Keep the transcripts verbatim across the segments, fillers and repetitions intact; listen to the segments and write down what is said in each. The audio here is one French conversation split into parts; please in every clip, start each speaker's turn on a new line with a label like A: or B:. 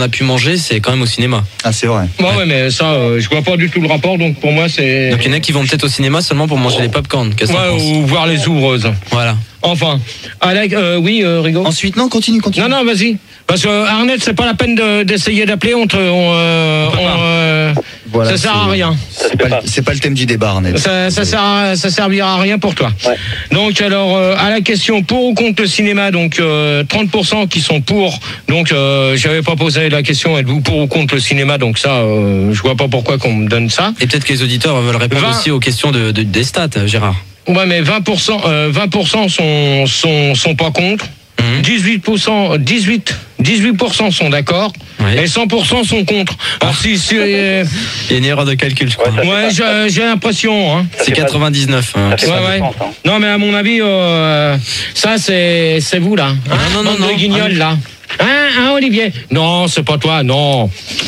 A: a pu manger, c'est quand même au cinéma.
B: Ah, c'est vrai.
C: Ouais, ouais, mais ça, euh, je vois pas du tout le rapport, donc pour moi, c'est...
A: Donc il y en a qui vont peut-être au cinéma seulement pour manger les pop-corn. Qu'est-ce que
C: Ouais,
A: t'en penses ?
C: ou voir les ouvreuses.
A: Voilà.
C: Enfin, Alex, euh, oui, euh, Rigaud.
B: Ensuite, non, continue, continue.
C: Non, non, vas-y. Parce que Arnett, c'est pas la peine de- d'essayer d'appeler. On, te- on, euh,
A: On peut
C: on,
A: pas.
C: euh,
B: Voilà,
C: ça sert à
B: c'est-
C: rien.
B: C'est pas, c'est pas le thème du débat, Arnett.
C: Ça, ça, sert à- ça servira à rien pour toi.
D: Ouais.
C: Donc alors euh, à la question pour ou contre le cinéma, donc euh, trente pour cent qui sont pour. Donc euh, j'avais pas posé la question êtes-vous pour ou contre le cinéma, donc ça euh, je vois pas pourquoi qu'on me donne ça.
A: Et peut-être que les auditeurs veulent répondre
C: vingt
A: aussi aux questions de, de- des stats, Gérard.
C: Ouais, mais vingt pour cent euh, vingt pour cent sont sont sont pas contre.
A: Mhm.
C: dix-huit pour cent dix-huit dix-huit pour cent sont d'accord.
A: Oui.
C: Et cent pour cent sont contre. Alors si, si euh,
A: Il y a une erreur de calcul, je crois.
D: Ouais, ça-
C: ouais, j'ai j'ai l'impression hein.
A: C'est quatre-vingt-dix-neuf. hein.
D: Ça fait
C: Ouais,
D: pas
C: ouais.
D: de sens, hein.
C: Non, mais à mon avis, euh, ça, c'est c'est vous, là. Hein,
A: non, non,
C: bande
A: non.
C: de guignols, là. Hein, hein, Olivier? Non, c'est pas toi, non.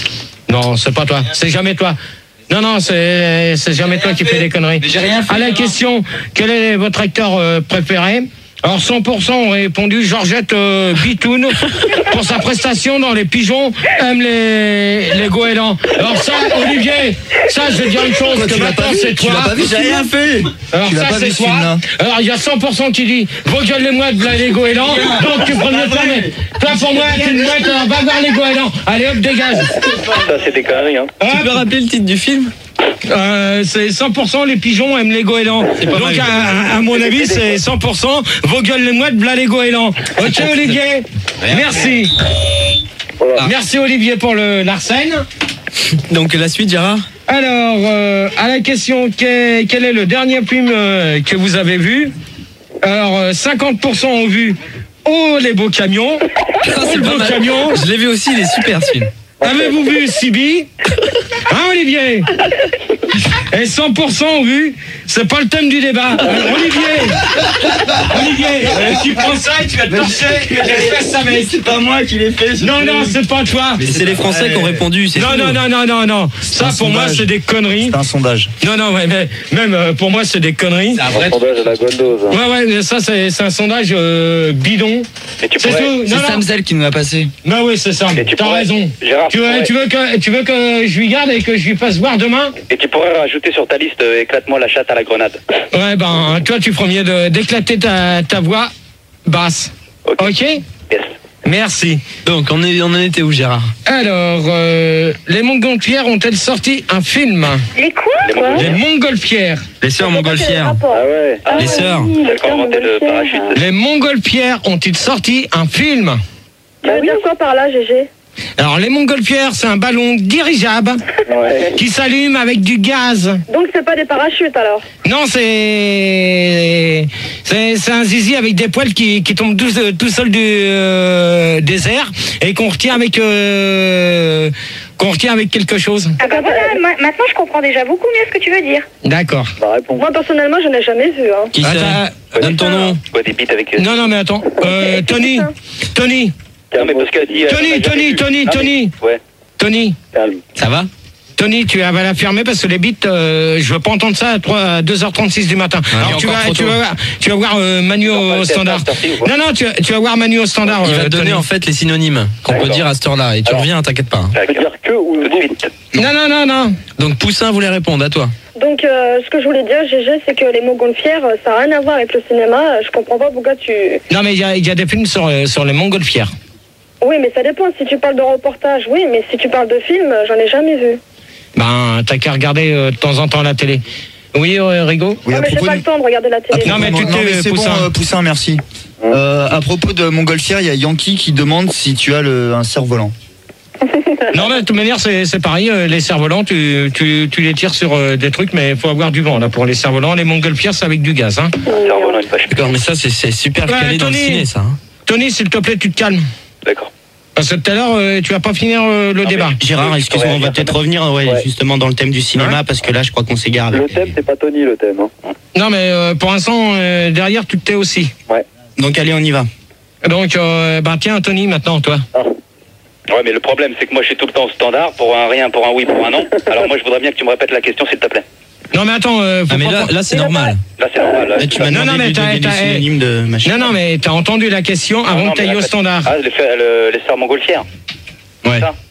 C: Non, c'est pas toi. C'est jamais toi. Non, non, c'est c'est jamais toi qui fais des conneries.
B: Mais j'ai rien fait,
C: À la
B: Gérard.
C: question, quel est votre acteur euh, préféré? Alors cent pour cent ont répondu Georgette euh, Bitoun pour sa prestation dans Les Pigeons aiment les, les goélands. Alors ça, Olivier, ça je vais dire une chose,
B: Quoi,
C: que
B: tu l'as
C: maintenant
B: pas vu
C: c'est
B: Tu
C: toi.
B: l'as pas vu, j'ai rien fait.
C: Alors
B: Tu l'as
C: ça
B: pas
C: c'est
B: vu, ce
C: toi.
B: film-là.
C: Alors il y a cent pour cent qui dit vos gueules les mouettes, voilà les goélands. Donc tu prends le premier. Toi pour moi, tu une mouette, alors va voir les goélands. Allez hop, dégage.
D: Ça, c'est des conneries, hein.
A: Tu peux rappeler le titre du film ?
C: Euh, c'est cent pour cent les pigeons aiment les goélands.
A: pas
C: Donc
A: mal.
C: à, à mon avis c'est cent pour cent vos gueules les mouettes, voilà les goélands. Ok Olivier. Merci.
D: Voilà.
C: Merci Olivier pour le l'arsène.
A: Donc la suite, Gérard ?
C: Alors, euh, à la question, quel, quel est le dernier film euh, que vous avez vu? Alors, euh, cinquante pour cent ont vu Oh, les beaux camions. Oh,
A: c'est
C: le
A: pas
C: beau
A: mal.
C: camion.
A: Je l'ai vu aussi, il est super ce film.
C: Avez-vous vu Sibi? Hein, Olivier? Et cent pour cent ont vu, c'est pas le thème du débat. Alors, Olivier, Olivier, euh, tu prends ça et tu vas te torcher les fesses avec.
B: C'est pas moi qui l'ai fait.
C: Non, non, c'est pas toi.
A: Mais c'est les Français qui ont répondu. c'est
C: Non,
A: tout.
C: non, non, non, non, non. Ça,
B: un
C: pour moi,
B: sondage.
C: c'est des conneries.
B: C'est un sondage.
C: Non, non, ouais, mais même euh, pour moi, c'est des conneries.
D: Un sondage à la Gondose. hein.
C: Ouais, ouais, mais ça, c'est c'est un sondage euh, bidon.
D: Mais tu
C: C'est
D: pourrais...
C: tout.
B: C'est
C: Non, non.
B: Samzel qui nous l'a passé.
C: Non, oui, c'est ça.
D: Et tu
C: T'as
D: pourrais-
C: raison.
D: Gérard,
C: Tu
D: tu
C: veux,
D: pourrais-
C: tu, veux que, tu veux que je lui garde et que je lui fasse voir demain?
D: Et tu pourrais rajouter sur ta liste euh, éclate-moi la chatte à la grenade.
C: Ouais, ben, toi, tu ferais mieux de- d'éclater ta, ta voix basse.
D: Ok.
C: Ok?
D: Yes.
C: Merci.
A: Donc on, est, on en était où, Gérard ?
C: Alors, euh, les Montgolfières ont-elles sorti un film?
E: Les quoi,
D: Les
E: quoi
C: Les Montgolfières.
A: Les sœurs Montgolfières.
D: Ah ouais.
E: Ah
A: Les
E: oui,
A: sœurs.
E: oui,
D: Celles qui ont inventé le
E: Montgolfière.
D: parachute.
C: Les Montgolfières ont-ils sorti un film?
E: Tu veux dire quoi par là, Gégé?
C: Alors, les Montgolfières, c'est un ballon dirigeable
D: Ouais.
C: qui s'allume avec du gaz.
E: Donc c'est pas des parachutes alors?
C: Non, c'est c'est c'est un zizi avec des poils qui, qui tombent tout, tout seul du euh, des airs et qu'on retient avec euh, qu'on retient avec quelque chose.
E: Ah bah voilà, ma- maintenant je comprends déjà beaucoup mieux ce que tu veux dire.
C: D'accord.
D: Bah réponds.
E: Moi personnellement je n'ai jamais vu. Hein.
A: Qui
C: Attends,
A: c'est ? Donne ton nom.
D: Quoi, des bites avec...
C: non, non, mais attends. Euh, Tony, Tony,
D: Non, mais parce qu'elle dit... euh,
C: Tony,
D: elle a
C: Tony,
D: jamais vu.
C: Tony,
D: Ah, mais-
C: Tony.
D: Ouais,
C: Tony,
D: calme.
A: Ça va ?
C: Tony, tu vas la fermer parce que les bites, euh, je veux pas entendre ça à, trois à deux heures trente-six du matin.
A: il est
C: Alors tu
A: encore
C: vas,
A: trop
C: tu
A: tôt.
C: vas voir, tu vas voir euh, Manu
D: Non, pas
C: au
D: le
C: standard.
D: test, sorti ou quoi
C: Non, non, tu, tu vas voir Manu au standard.
A: Il va
C: euh,
A: te donner
C: Tony.
A: en fait les synonymes qu'on peut
D: D'accord.
A: dire à cette heure-là. Et tu
D: Alors.
A: reviens, t'inquiète pas. hein.
D: Ça veut dire que ou tout de suite.
C: Non, non, non, non.
A: Donc Poussin voulait répondre, à toi.
E: Donc euh, ce que je voulais dire, Gégé, c'est que les Montgolfières, euh, ça n'a rien à voir avec le cinéma. Euh, Je comprends pas pourquoi tu...
C: Non, mais il y a, il y a des films sur, euh, sur les Montgolfières.
E: Oui, mais ça dépend. Si tu parles de reportage, oui, mais si tu parles de film, euh, j'en ai jamais vu.
C: Ben, t'as qu'à regarder euh, de temps en temps la télé. Oui, euh, Rigaud?
B: Oui,
E: non,
B: à
E: mais j'ai
B: propos
E: pas
B: de-
E: le temps de regarder la télé.
C: Non, mais tu
B: non,
C: t'es,
B: mais c'est
C: Poussin.
B: bon, euh, Poussin, merci. Euh, à propos de Montgolfière, il y a Yankee qui demande si tu as le, un cerf-volant.
C: Non, mais de toute manière, c'est c'est pareil. euh, les cerfs-volants, tu, tu, tu les tires sur euh, des trucs, mais il faut avoir du vent là pour les cerfs-volants. Les Montgolfières, c'est avec du gaz. Hein.
D: Cerveau-volant, une vache.
A: D'accord, mais ça, c'est c'est super
C: Ouais,
A: calé dans le
C: Tony.
A: ciné, ça. hein.
C: Tony, s'il te plaît, tu te calmes.
D: D'accord.
C: Parce que tout à l'heure, euh, tu vas pas finir euh, le
D: Non,
C: débat.
D: mais-
F: Gérard, excuse-moi, on va peut-être revenir ouais,
D: Ouais.
F: justement dans le thème du cinéma parce que là, je crois qu'on s'égare. avec
D: Le
F: les-
D: thème, c'est pas Tony, le thème. Hein.
C: Non, mais euh, pour l'instant, euh, derrière, tu te tais aussi.
F: Donc allez, on y va.
C: Donc, euh, ben tiens, Tony, maintenant, toi.
D: Ouais, mais le problème, c'est que moi, je suis tout le temps au standard, pour un rien, pour un oui, pour un non. Alors moi, je voudrais bien que tu me répètes la question, s'il te plaît.
C: Non, mais attends. Euh, faut
A: Ah, mais
C: pas-
A: là, là c'est normal.
D: Là, c'est normal. Là,
F: Là, tu m'as
C: Non,
F: demandé
C: non, mais
F: de
C: t'as-
F: donner des
C: t'as-
F: synonymes de machin.
C: Non, non, mais t'as entendu la question avant
D: non,
C: que t'ailles
D: mais
C: au
D: la-
C: standard.
D: Ah, les, fa- le- les sœurs montgolfières.
A: Ouais.
D: Ça.